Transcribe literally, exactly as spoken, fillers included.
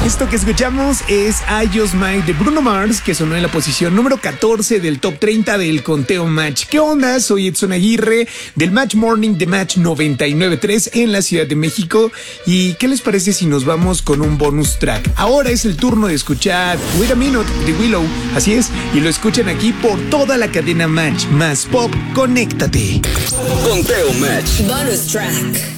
Esto que escuchamos es I Just Might de Bruno Mars, que sonó en la posición número catorce del top treinta del conteo Match. ¿Qué onda? Soy Edson Aguirre del Match Morning de Match noventa y nueve punto tres en la Ciudad de México. ¿Y qué les parece si nos vamos con un bonus track? Ahora es el turno de escuchar Wait a Minute de Willow. Así es, y lo escuchan aquí por toda la cadena Match más Pop. Conéctate. Conteo Match. Bonus track.